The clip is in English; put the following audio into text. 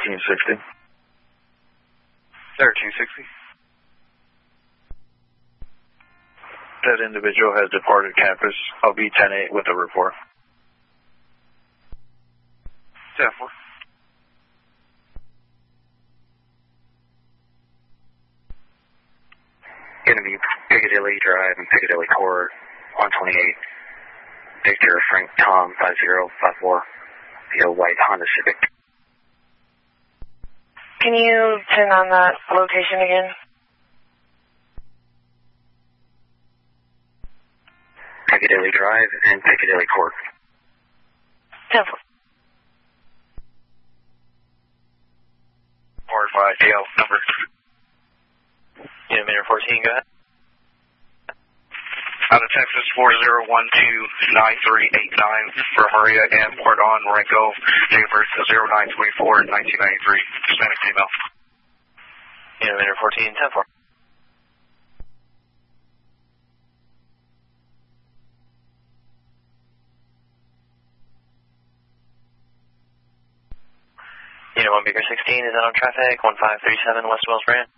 1360. 1360. That individual has departed campus. I'll be 10-8 with a report. 10-4. Going to be Piccadilly Drive and Piccadilly Court, 128. Victor Frank Tom 5054. The white Honda Civic. Can you turn on that location again? Piccadilly Drive and Piccadilly Court. 10-4. Or 5 tail number. Unit 14, go ahead. Out of Texas 40129389 for Maria and Pordon Renko, date of birth 09/24/1993, Hispanic female. Unit 14, 10-4. Unit 1 Baker 16 is out on traffic, 1537 West Wells Branch.